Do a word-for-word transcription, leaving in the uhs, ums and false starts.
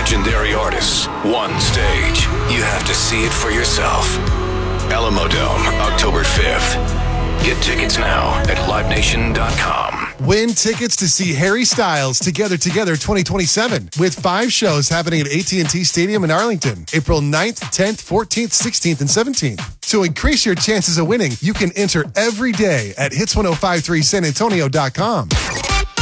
legendary artists, one stage. You have to see it for yourself. Alamodome, October fifth. Get tickets now at live nation dot com. Win tickets to see Harry Styles Together Together twenty twenty-seven with five shows happening at A T and T Stadium in Arlington, April ninth, tenth, fourteenth, sixteenth, and seventeenth. To increase your chances of winning, you can enter every day at hits ten fifty-three san antonio dot com.